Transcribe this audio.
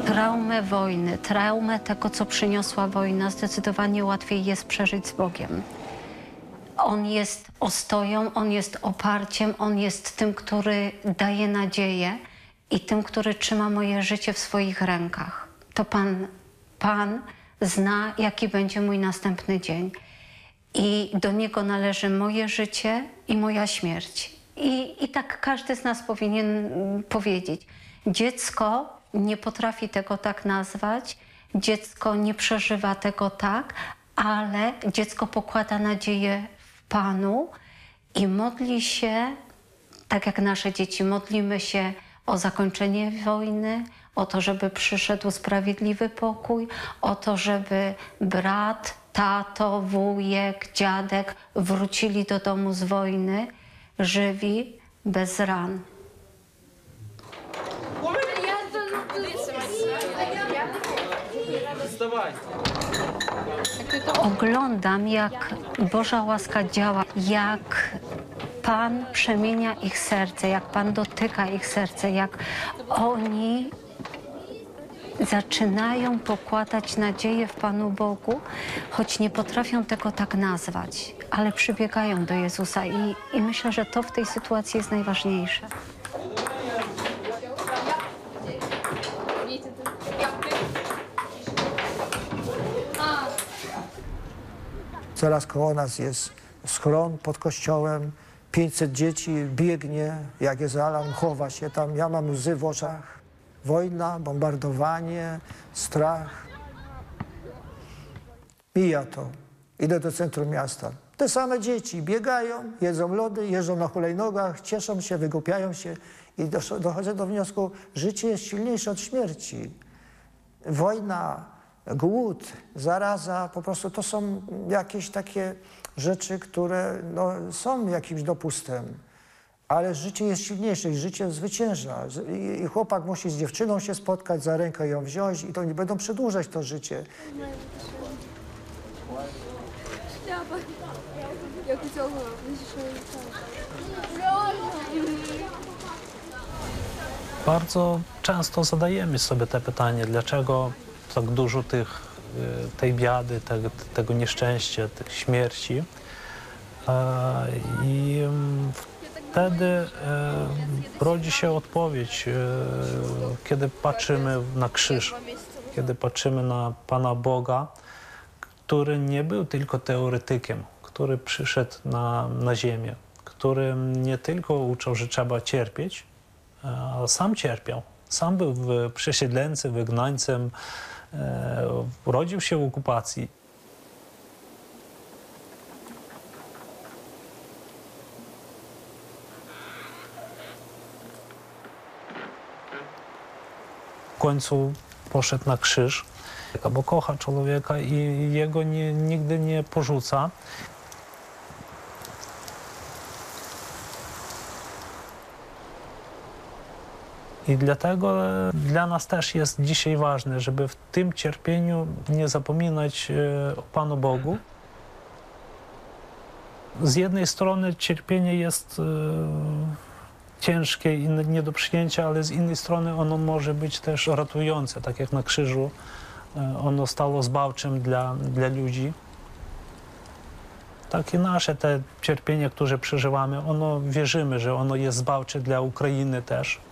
Traumę wojny, traumę tego, co przyniosła wojna, zdecydowanie łatwiej jest przeżyć z Bogiem. On jest ostoją, On jest oparciem, On jest tym, który daje nadzieję i tym, który trzyma moje życie w swoich rękach. To Pan zna, jaki będzie mój następny dzień. I do Niego należy moje życie i moja śmierć. I tak każdy z nas powinien powiedzieć. Dziecko nie potrafi tego tak nazwać, dziecko nie przeżywa tego tak, ale dziecko pokłada nadzieję w Panu i modli się, tak jak nasze dzieci, modlimy się o zakończenie wojny, o to, żeby przyszedł sprawiedliwy pokój, o to, żeby brat, tato, wujek, dziadek wrócili do domu z wojny, żywi, bez ran. Oglądam, jak Boża łaska działa, jak Pan przemienia ich serce, jak Pan dotyka ich serce, jak oni zaczynają pokładać nadzieję w Panu Bogu, choć nie potrafią tego tak nazwać, ale przybiegają do Jezusa i myślę, że to w tej sytuacji jest najważniejsze. Zaraz koło nas jest schron pod kościołem, 500 dzieci biegnie, jak jest alarm, chowa się tam, ja mam łzy w oczach. Wojna, bombardowanie, strach. Mija to. Idę do centrum miasta. Te same dzieci biegają, jedzą lody, jeżdżą na hulajnogach, cieszą się, wygłupiają się i dochodzę do wniosku, życie jest silniejsze od śmierci. Wojna, głód, zaraza, po prostu to są jakieś takie rzeczy, które są jakimś dopustem. Ale życie jest silniejsze i życie zwycięża. I chłopak musi z dziewczyną się spotkać, za rękę ją wziąć i to oni będą przedłużać to życie. Bardzo często zadajemy sobie te pytanie, dlaczego tak dużo tej biedy, tego nieszczęścia, tych śmierci. I wtedy rodzi się odpowiedź, kiedy patrzymy na krzyż, kiedy patrzymy na Pana Boga, który nie był tylko teoretykiem, który przyszedł na ziemię, który nie tylko uczył, że trzeba cierpieć, a sam cierpiał. Sam był przesiedleńcem, wygnańcem, urodził się w okupacji. W końcu poszedł na krzyż, bo kocha człowieka i jego nigdy nie porzuca. I dlatego dla nas też jest dzisiaj ważne, żeby w tym cierpieniu nie zapominać o Panu Bogu. Z jednej strony cierpienie jest ciężkie i nie do przyjęcia, ale z innej strony ono może być też ratujące, tak jak na krzyżu. Ono stało zbawczym dla ludzi. Tak i nasze te cierpienie, które przeżywamy, wierzymy, że ono jest zbawcze dla Ukrainy też.